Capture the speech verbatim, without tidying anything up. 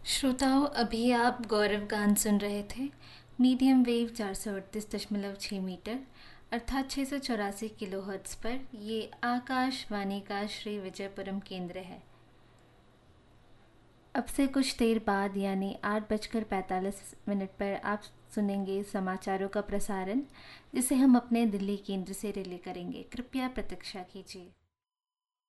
श्रोताओं, अभी आप गौरव गान सुन रहे थे। मीडियम वेव चार सौ अड़तीस दशमलव छः मीटर अर्थात छः सौ चौरासी किलो हर्ट्स पर ये आकाशवाणी का श्री विजयपुरम केंद्र है। अब से कुछ देर बाद यानी आठ बजकर पैंतालीस मिनट पर आप सुनेंगे समाचारों का प्रसारण, जिसे हम अपने दिल्ली केंद्र से रिले करेंगे। कृपया प्रतीक्षा कीजिए।